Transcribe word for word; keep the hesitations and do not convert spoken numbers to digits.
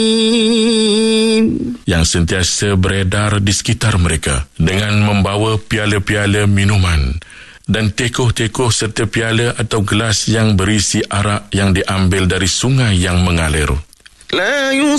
yang sentiasa beredar di sekitar mereka dengan membawa piala-piala minuman dan tekoh-tekoh serta piala atau gelas yang berisi arak yang diambil dari sungai yang mengalir. لا